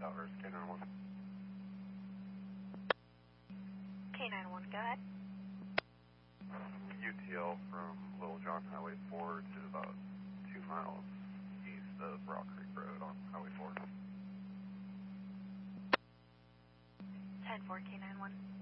Towers, K91. K91, go ahead. UTL from Little John Highway 4 to about 2 miles east of Rock Creek Road on Highway 4. 10-4, K91.